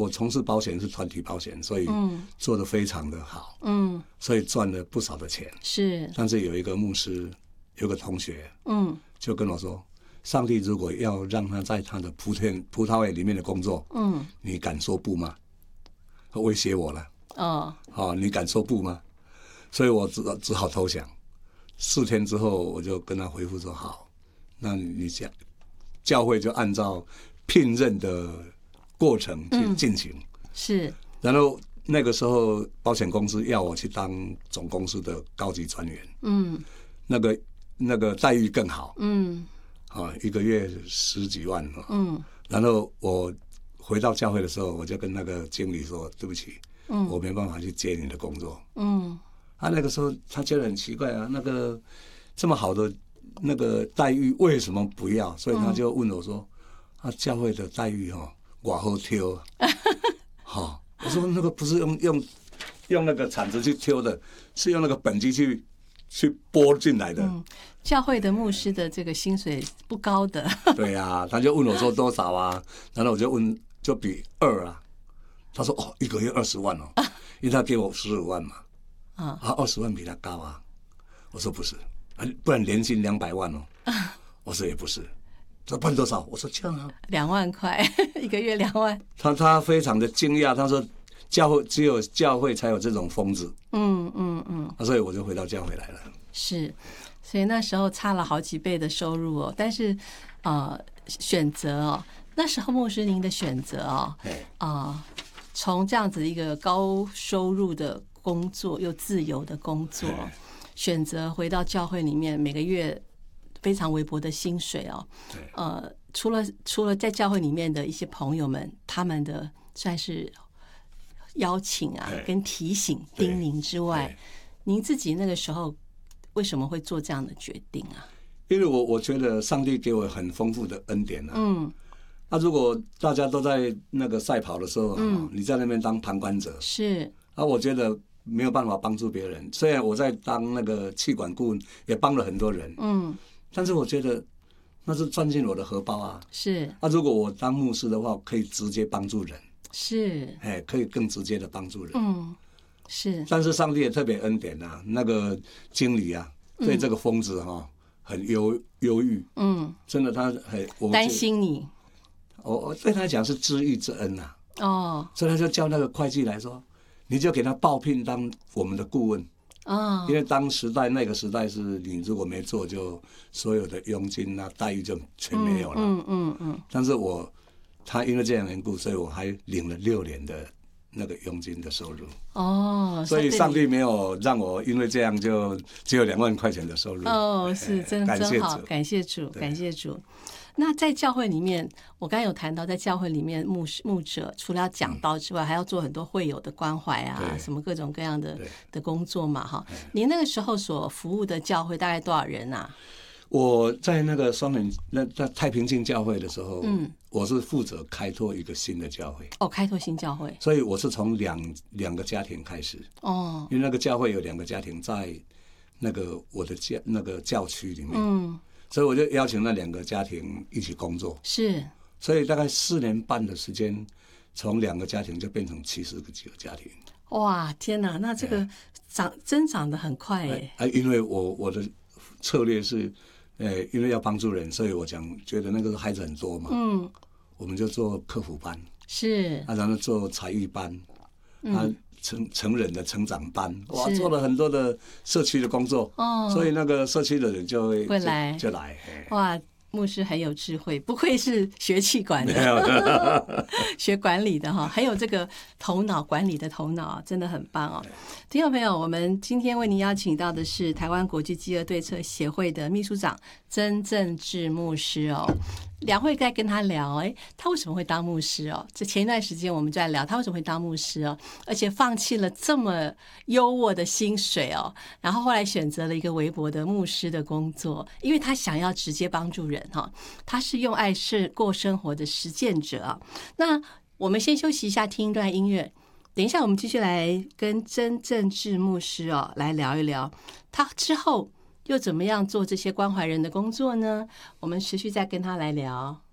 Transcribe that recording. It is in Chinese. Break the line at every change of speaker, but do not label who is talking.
我从事保险是团体保险，所以做得非常的好，所以赚了不少的钱。
是，
但是有一个牧师，有个同学，就跟我说，上帝如果要让他在他的葡萄园里面的工作，你敢说不吗？威胁我了。你敢说不吗？所以我只好投降。4天之后，我就跟他回复说：好，那你讲，教会就按照聘任的过程去进行。
是。
然后那个时候，保险公司要我去当总公司的高级专员。那个待遇更好。1个月10几万。然后我回到教会的时候，我就跟那个经理说：对不起，我没办法去接你的工作。那个时候他觉得很奇怪啊，那个这么好的那个待遇为什么不要？所以他就问我说：教会的待遇我好挑。我说那个不是用那个铲子去挑的，是用那个本机去拨进来的。
教会的牧师的这个薪水不高的。
对啊，他就问我说多少啊？然后我就问，就比2啊。他说1个月20万因为他给我15万嘛。20万比他高啊。我说不是，不然年薪200万我说也不是。他说办多少？我说这样啊
，2万块，1个月2万。
他非常的惊讶，他说只有教会才有这种疯子。所以我就回到教会来了。是，
所以那时候差了好几倍的收入但是选择那时候牧师您的选择从这样子一个高收入的工作又自由的工作，选择回到教会里面，每个月非常微薄的薪水除了在教会里面的一些朋友们，他们的算是邀请跟提醒叮咛之外，您自己那个时候为什么会做这样的决定啊？
因为我觉得上帝给我很丰富的恩典如果大家都在那个赛跑的时候你在那边当旁观者，
是
我觉得没有办法帮助别人。虽然我在当那个企管顾问，也帮了很多人，但是我觉得那是钻进我的荷包
是
如果我当牧师的话，可以直接帮助人，
是
可以更直接的帮助人，
是。
但是上帝也特别恩典那个经理对这个疯子很忧郁，真的他我
担心你。
我对他讲是知遇之恩所以他就叫那个会计来说，你就给他报聘当我们的顾问因为那个时代是你如果没做，就所有的佣金待遇就全没有了。但是他因为这样的缘故，所以我还领了6年的那个佣金的收入所以上帝没有让我因为这样就只有2万块钱的收入
是真好，感谢主，感谢主。那在教会里面，我刚才有谈到，在教会里面牧者除了要讲道之外，还要做很多会友的关怀什么各种各样的工作嘛您那个时候所服务的教会大概多少人啊？
我在那个在太平境教会的时候我是负责开拓一个新的教会
开拓新教会，
所以我是从两个家庭开始因为那个教会有2个家庭在那个我的那个教区里面所以我就邀请那2个家庭一起工作，
是，
所以大概4年半的时间，从2个家庭就变成70几个家庭。
哇，天哪！那这个增长得很快
因为我的策略是，因为要帮助人，所以我觉得那个孩子很多嘛，我们就做客服班，
是
然后做才艺班，成人的成长班，做了很多的社区的工作所以那个社区的人就来
哇，牧师很有智慧，不愧是学企管的学管理的很有这个头脑，管理的头脑真的很棒听众朋友，我们今天为您邀请到的是台湾国际饥饿对策协会的秘书长曾正志牧师两会在跟他聊他为什么会当牧师这前一段时间我们就在聊他为什么会当牧师而且放弃了这么优渥的薪水然后后来选择了一个微薄的牧师的工作，因为他想要直接帮助人他是用爱过生活的实践者那我们先休息一下，听一段音乐，等一下我们继续来跟曾正志牧师来聊一聊他之后又怎么样做这些关怀人的工作呢？我们持续再跟他来聊。